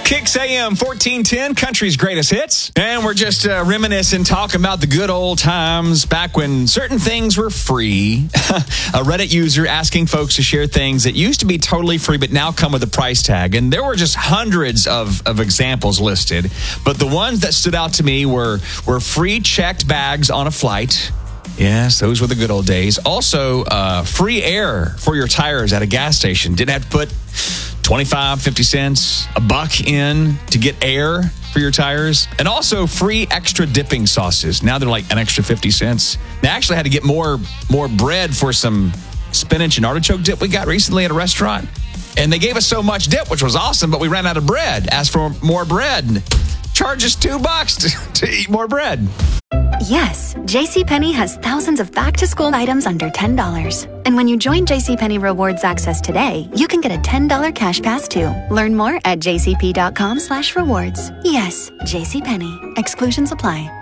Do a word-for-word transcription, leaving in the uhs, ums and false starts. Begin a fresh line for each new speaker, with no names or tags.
Kicks A M fourteen ten, country's greatest hits. And we're just uh, reminiscing, talking about the good old times back when certain things were free. A Reddit user asking folks to share things that used to be totally free but now come with a price tag. And there were just hundreds of, of examples listed. But the ones that stood out to me were, were free checked bags on a flight. Yes, those were the good old days. Also, uh, free air for your tires at a gas station. Didn't have to put twenty-five, fifty cents, a buck in to get air for your tires. And also free extra dipping sauces. Now they're like an extra fifty cents. They actually had to get more, more bread for some spinach and artichoke dip we got recently at a restaurant. And they gave us so much dip, which was awesome, but we ran out of bread. Asked for more bread. Charge us two bucks to, to eat more bread.
Yes, JCPenney has thousands of back-to-school items under ten dollars. And when you join JCPenney Rewards Access today, you can get a ten dollars cash pass too. Learn more at jcp.com slash rewards. Yes, JCPenney. Exclusions apply.